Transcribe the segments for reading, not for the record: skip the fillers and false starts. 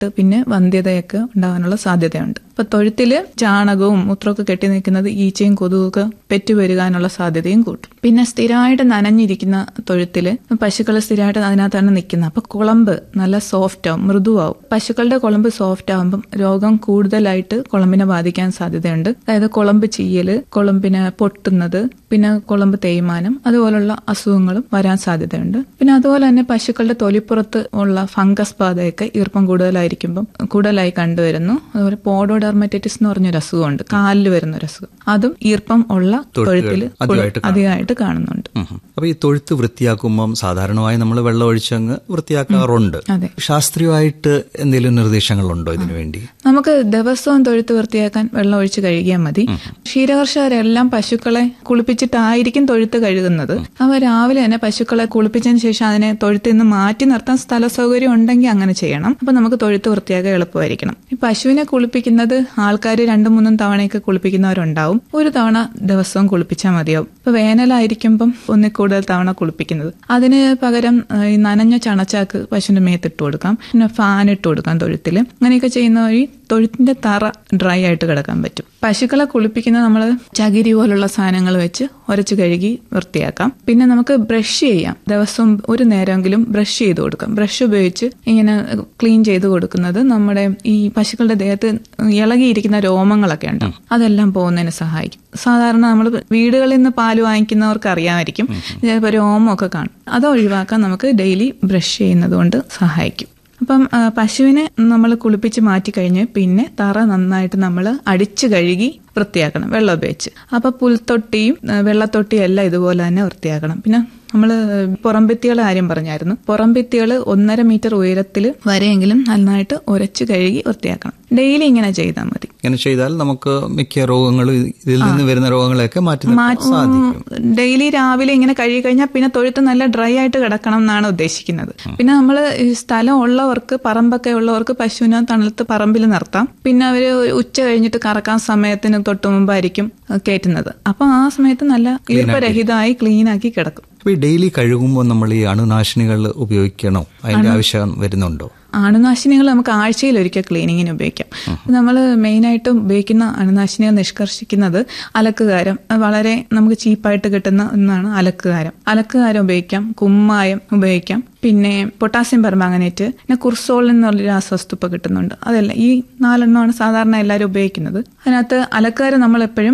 പിന്നെ വന്ധ്യതയൊക്കെ ഉണ്ടാകാനുള്ള സാധ്യതയുണ്ട്. അപ്പൊ തൊഴുത്തില് ചാണകവും മൂത്രമൊക്കെ കെട്ടി നിൽക്കുന്നത് ഈച്ചയും കൊതുകൊക്കെ പെറ്റുപെരുകാനുള്ള സാധ്യതയും കൂട്ടും. പിന്നെ സ്ഥിരമായിട്ട് നനഞ്ഞിരിക്കുന്ന തൊഴുത്തില് പശുക്കൾ സ്ഥിരമായിട്ട് അതിനകത്താണ് നിൽക്കുന്നത്. അപ്പൊ കുളമ്പ് നല്ല സോഫ്റ്റ് ആവും, മൃദുവാവും. പശുക്കളുടെ കുളമ്പ് സോഫ്റ്റ് ആവുമ്പം രോഗം കൂടുതലായിട്ട് കുളമ്പിനെ ബാധിക്കാൻ സാധ്യതയുണ്ട്. അതായത് കുളമ്പ് ചീയല്, കുളമ്പിന് പൊട്ടുന്നത്, പിന്നെ കുളമ്പ് തേയ്മാനം, അതുപോലുള്ള അസുഖങ്ങളും വരാൻ സാധ്യതയുണ്ട്. പിന്നെ അതുപോലെ തന്നെ പശുക്കളുടെ തൊലിപ്പുറത്ത് ഉള്ള ഫംഗസ് ബാധയൊക്കെ ഈർപ്പം കൂടുതലായിരിക്കുമ്പം കൂടുതലായി കണ്ടുവരുന്നു. അതുപോലെ പോഡോഡെർമറ്റൈറ്റിസ് എന്ന് പറഞ്ഞൊരു അസുഖമുണ്ട്, കാലിൽ വരുന്ന ഒരു അസുഖം. അതും ഈർപ്പം ഉള്ള തൊഴുത്തിൽ അധികമായിട്ട് കാണുന്നുണ്ട്. അപ്പൊ ഈ തൊഴുത്ത് വൃത്തിയാക്കുമ്പം സാധാരണമായി നമ്മൾ വെള്ളം ഒഴിച്ചങ്ങ് വൃത്തിയാക്കാറുണ്ട്. ശാസ്ത്രീയമായിട്ട് എന്തെങ്കിലും നിർദ്ദേശങ്ങളുണ്ടോ ഇതിനു വേണ്ടി? നമുക്ക് ദിവസവും തൊഴുത്ത് വൃത്തിയാക്കാൻ വെള്ളം ഒഴിച്ച് കഴുകിയാൽ മതി. ക്ഷീരകർഷകരെല്ലാം പശുക്കളെ കുളിപ്പിച്ചിട്ടായിരിക്കും തൊഴുത്ത് കഴുകുന്നത്. അവ രാവിലെ തന്നെ പശുക്കളെ കുളിപ്പിച്ചതിന് ശേഷം അതിനെ തൊഴുത്തിൽ നിന്ന് മാറ്റി നിർത്താൻ സ്ഥല സൗകര്യം ഉണ്ടെങ്കിൽ അങ്ങനെ ചെയ്യണം. അപ്പൊ നമുക്ക് തൊഴുത്ത് വൃത്തിയാക്കാൻ എളുപ്പമായിരിക്കണം. ഈ പശുവിനെ കുളിപ്പിക്കുന്നത് ആൾക്കാർ 2-3 തവണയൊക്കെ കുളിപ്പിക്കുന്നവരുണ്ടാവും. ഒരു തവണ ദിവസവും കുളിപ്പിച്ചാൽ മതിയാവും. ഇപ്പൊ വേനലായിരിക്കുമ്പം ഒന്നിൽ കൂടുതൽ തവണ കുളിപ്പിക്കുന്നത്. അതിന് പകരം ഈ നനഞ്ഞ ചണച്ചാക്ക് പശുവിന്റെ മേത്തിട്ട് കൊടുക്കാം, പിന്നെ ഫാൻ ഇട്ട് കൊടുക്കാം തൊഴുത്തില്. അങ്ങനെയൊക്കെ ചെയ്യുന്ന വഴി തൊഴുത്തിന്റെ തറ ഡ്രൈ ആയിട്ട് കിടക്കാൻ പറ്റും. പശുക്കളെ കുളിപ്പിക്കുന്നത് നമ്മൾ ചകിരി പോലുള്ള സാധനങ്ങൾ വെച്ച് ഉരച്ച് കഴുകി വൃത്തിയാക്കാം. പിന്നെ നമുക്ക് ബ്രഷ് ചെയ്യാം. ദിവസവും ഒരു നേരമെങ്കിലും ബ്രഷ് ചെയ്ത് കൊടുക്കാം. ബ്രഷ് ഉപയോഗിച്ച് ഇങ്ങനെ ക്ലീൻ ചെയ്ത് കൊടുക്കുന്നത് നമ്മുടെ ഈ പശുക്കളുടെ ദേഹത്ത് ഇളകിയിരിക്കുന്ന രോമങ്ങളൊക്കെ ഉണ്ടാവും, അതെല്ലാം പോകുന്നതിന് സഹായിക്കും. സാധാരണ നമ്മൾ വീടുകളിൽ നിന്ന് പാല് വാങ്ങിക്കുന്നവർക്ക് അറിയാമായിരിക്കും, ചിലപ്പോൾ രോമമൊക്കെ കാണും. അത് ഒഴിവാക്കാൻ നമുക്ക് ഡെയിലി ബ്രഷ് ചെയ്യുന്നത് കൊണ്ട് സഹായിക്കും. അപ്പം പശുവിനെ നമ്മൾ കുളിപ്പിച്ച് മാറ്റിക്കഴിഞ്ഞ് പിന്നെ തറ നന്നായിട്ട് നമ്മൾ അടിച്ചു കഴുകി വൃത്തിയാക്കണം വെള്ളം ഉപയോഗിച്ച്. അപ്പൊ പുൽത്തൊട്ടിയും വെള്ളത്തൊട്ടിയും എല്ലാം ഇതുപോലെ തന്നെ വൃത്തിയാക്കണം. പിന്നെ നമ്മള് പുറംഭിത്തികളുടെ കാര്യം പറഞ്ഞായിരുന്നു. പുറംഭിത്തികൾ 1.5 മീറ്റർ ഉയരത്തിൽ വരെയെങ്കിലും നന്നായിട്ട് ഉരച്ച് കഴുകി വൃത്തിയാക്കണം. ഡെയിലി ഇങ്ങനെ ചെയ്താൽ മതി. ഇങ്ങനെ ചെയ്താൽ നമുക്ക് മിക്ക രോഗങ്ങളും ഇതിൽ നിന്ന് വരുന്ന രോഗങ്ങളെയൊക്കെ മാറ്റി സാധിക്കും. ഡെയിലി രാവിലെ ഇങ്ങനെ കഴുകി കഴിഞ്ഞാൽ പിന്നെ തൊഴുത്ത് നല്ല ഡ്രൈ ആയിട്ട് കിടക്കണം എന്നാണ് ഉദ്ദേശിക്കുന്നത്. പിന്നെ നമ്മൾ സ്ഥലം ഉള്ളവർക്ക്, പറമ്പൊക്കെ ഉള്ളവർക്ക് പശുവിനെ തണുത്ത് പറമ്പിൽ നിർത്താം. പിന്നെ അവര് ഉച്ച കഴിഞ്ഞിട്ട് കറക്കാൻ സമയത്തിന് തൊട്ട് മുമ്പായിരിക്കും കയറ്റുന്നത്. അപ്പൊ ആ സമയത്ത് നല്ല ഈർപ്പരഹിതമായി ക്ലീനാക്കി കിടക്കും. അപ്പൊ ഈ ഡെയിലി കഴുകുമ്പോൾ നമ്മൾ ഈ അണുനാശിനികൾ ഉപയോഗിക്കണോ? അതിന്റെ ആവശ്യം വരുന്നുണ്ടോ? അണുനാശിനികൾ നമുക്ക് ആഴ്ചയിൽ ഒരിക്കൽ ക്ലീനിങ്ങിന് ഉപയോഗിക്കാം. നമ്മൾ മെയിനായിട്ടും ഉപയോഗിക്കുന്ന അണുനാശിനികൾ നിഷ്കർഷിക്കുന്നത് അലക്കുകാരം. വളരെ നമുക്ക് ചീപ്പായിട്ട് കിട്ടുന്ന ഒന്നാണ് അലക്കുകാരം. അലക്കുകാരം ഉപയോഗിക്കാം, കുമ്മായം ഉപയോഗിക്കാം, പിന്നെ പൊട്ടാസ്യം പെർമാംഗനേറ്റ്, പിന്നെ കുർസോൾ എന്നുള്ള രാസവസ്തു ഇപ്പൊ കിട്ടുന്നുണ്ട്. അതല്ല, ഈ 4 എണ്ണമാണ് സാധാരണ എല്ലാവരും ഉപയോഗിക്കുന്നത്. അതിനകത്ത് അലക്കുകാരം നമ്മൾ എപ്പോഴും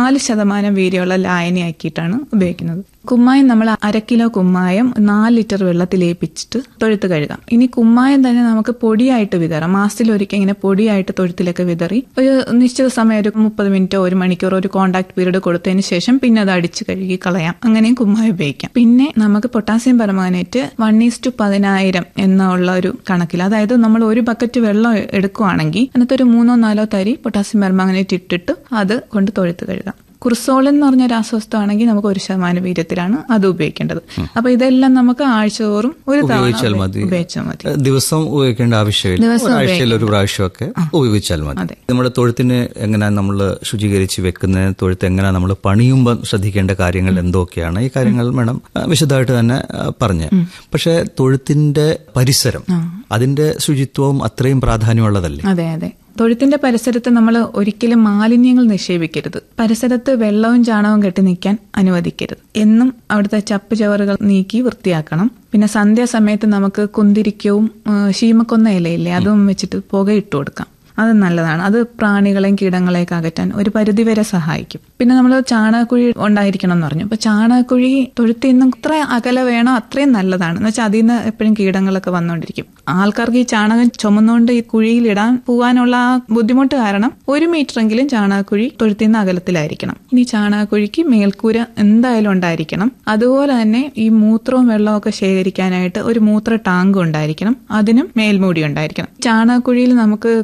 4% വീര്യമുള്ള ലായനിയാക്കിയിട്ടാണ് ഉപയോഗിക്കുന്നത്. കുമ്മായം നമ്മൾ 1/2 കിലോ കുമ്മായം 4 ലിറ്റർ വെള്ളത്തിൽ ഏൽപ്പിച്ചിട്ട് തൊഴുത്ത് കഴുകാം. ഇനി കുമ്മായം തന്നെ നമുക്ക് പൊടിയായിട്ട് വിതറാം. മാസത്തിലൊരിക്കൽ ഇങ്ങനെ പൊടിയായിട്ട് തൊഴുത്തിലൊക്കെ വിതറി ഒരു നിശ്ചിത സമയം, ഒരു 30 മിനിറ്റോ 1 മണിക്കൂറോ ഒരു കോണ്ടാക്ട് പീരീഡ് കൊടുത്തതിന് ശേഷം പിന്നെ അത് അടിച്ച് കഴുകി കളയാം. അങ്ങനെയും കുമ്മായം ഉപയോഗിക്കാം. പിന്നെ നമുക്ക് പൊട്ടാസ്യം പെർമാംഗനേറ്റ് 1:10,000 എന്നുള്ള ഒരു കണക്കിൽ, അതായത് നമ്മൾ ഒരു ബക്കറ്റ് വെള്ളം എടുക്കുവാണെങ്കിൽ അതിനകത്ത് ഒരു 3-4 തരി പൊട്ടാസ്യം പെർമാംഗനേറ്റ് ഇട്ടിട്ട് അത് കൊണ്ട് തൊഴുത്ത് കഴുകാം. കുർസോൾ എന്ന് പറഞ്ഞ രാസവസ്തു ആണെങ്കിൽ നമുക്ക് 1% വീര്യത്തിലാണ് അത് ഉപയോഗിക്കേണ്ടത്. അപ്പൊ ഇതെല്ലാം നമുക്ക് ആഴ്ചതോറും ഒരു തവണ ഉപയോഗിച്ചാൽ മതി. ദിവസം ഉപയോഗിക്കേണ്ട ആവശ്യമില്ല, ആഴ്ചയിൽ ഒരു പ്രാവശ്യമൊക്കെ ഉപയോഗിച്ചാൽ മതി. നമ്മുടെ തൊഴുത്തിന് എങ്ങനെയാണ് നമ്മൾ ശുചീകരിച്ച് വെക്കുന്നത്, തൊഴുത്ത് എങ്ങനെയാണ് നമ്മൾ പണിയുമ്പോൾ ശ്രദ്ധിക്കേണ്ട കാര്യങ്ങൾ എന്തൊക്കെയാണ്, ഈ കാര്യങ്ങൾ മേഡം വിശദമായിട്ട് തന്നെ പറഞ്ഞു. പക്ഷെ തൊഴുത്തിന്റെ പരിസരം, അതിന്റെ ശുചിത്വവും അത്രയും പ്രാധാന്യമുള്ളതല്ലേ? അതെ അതെ. തൊഴുത്തിന്റെ പരിസരത്ത് നമ്മൾ ഒരിക്കലും മാലിന്യങ്ങൾ നിക്ഷേപിക്കരുത്. പരിസരത്ത് വെള്ളവും ചാണകവും കെട്ടി നിൽക്കാൻ അനുവദിക്കരുത്. എന്നും അവിടുത്തെ ചപ്പ് ചവറുകൾ നീക്കി വൃത്തിയാക്കണം. പിന്നെ സന്ധ്യാസമയത്ത് നമുക്ക് കുന്തിരിക്കവും ശീമക്കൊന്ന ഇലയില്ലേ, അതും വെച്ചിട്ട് പുകയിട്ട് കൊടുക്കാം. അത് നല്ലതാണ്. അത് പ്രാണികളെയും കീടങ്ങളെയൊക്കെ അകറ്റാൻ ഒരു പരിധിവരെ സഹായിക്കും. പിന്നെ നമ്മൾ ചാണകക്കുഴി ഉണ്ടായിരിക്കണം എന്ന് പറഞ്ഞു. അപ്പൊ ചാണകക്കുഴി തൊഴുത്തിൽ നിന്നും എത്ര അകലെ വേണോ അത്രയും നല്ലതാണ്. എന്ന് വെച്ചാൽ അതിൽ നിന്ന് എപ്പോഴും കീടങ്ങളൊക്കെ വന്നുകൊണ്ടിരിക്കും. ആൾക്കാർക്ക് ഈ ചാണകം ചുമന്നുകൊണ്ട് ഈ കുഴിയിൽ ഇടാൻ പോകാനുള്ള ആ ബുദ്ധിമുട്ട് കാരണം 1 മീറ്ററെങ്കിലും ചാണകക്കുഴി തൊഴുത്തിൽ നിന്ന് അകലത്തിലായിരിക്കണം. ഇനി ചാണകക്കുഴിക്ക് മേൽക്കൂര എന്തായാലും ഉണ്ടായിരിക്കണം. അതുപോലെ തന്നെ ഈ മൂത്രവും വെള്ളവും ഒക്കെ ശേഖരിക്കാനായിട്ട് ഒരു മൂത്ര ടാങ്ക് ഉണ്ടായിരിക്കണം. അതിനും മേൽമൂടി ഉണ്ടായിരിക്കണം. ചാണകക്കുഴിയിൽ നമുക്ക് കുമ്മായം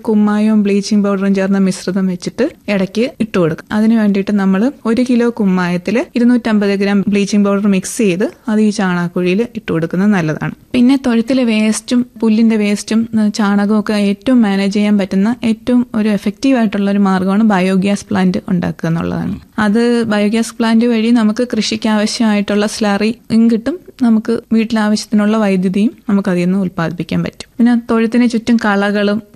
ചാണകവും ബ്ലീച്ചിങ് പൗഡറും ചേർന്ന മിശ്രിതം വെച്ചിട്ട് ഇടയ്ക്ക് ഇട്ട് കൊടുക്കും. അതിന് വേണ്ടിയിട്ട് നമ്മൾ 1 kilo കുമ്മായത്തിൽ 250 gram bleaching powder mix ചെയ്ത് അത് ഈ ചാണകക്കുഴിയിൽ ഇട്ട് കൊടുക്കുന്നത് നല്ലതാണ്. പിന്നെ തൊഴുത്തിലെ വേസ്റ്റും പുല്ലിന്റെ വേസ്റ്റും ചാണകവും ഒക്കെ ഏറ്റവും മാനേജ് ചെയ്യാൻ പറ്റുന്ന ഏറ്റവും ഒരു എഫക്റ്റീവ് ആയിട്ടുള്ള ഒരു മാർഗ്ഗമാണ് ബയോഗ്യാസ് പ്ലാന്റ് ഉണ്ടാക്കുക എന്നുള്ളതാണ്. അത് ബയോഗ്യാസ് പ്ലാന്റ് വഴി നമുക്ക് കൃഷിക്ക് ആവശ്യമായിട്ടുള്ള സ്ലറിയും കിട്ടും, നമുക്ക് വീട്ടിലാവശ്യത്തിനുള്ള വൈദ്യുതിയും നമുക്ക് അതിൽ നിന്ന് ഉൽപ്പാദിപ്പിക്കാൻ പറ്റും. പിന്നെ തൊഴുത്തിന് ചുറ്റും കളകളും